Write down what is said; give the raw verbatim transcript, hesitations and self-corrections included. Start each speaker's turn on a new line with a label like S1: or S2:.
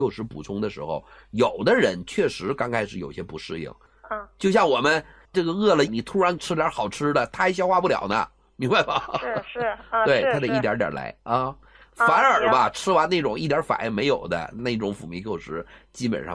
S1: 构食补充的时候，有的人确实刚开始有些不适应。
S2: 嗯，
S1: 就像我们这个饿了，你突然吃点好吃的，他还消化不了呢，明白吧？
S2: 是是啊，
S1: 对，
S2: 是是
S1: 他得一点点来啊。
S2: 啊，
S1: 反而吧，
S2: 行。
S1: 吃完那种一点反应没有的那种辅酶构食，基本上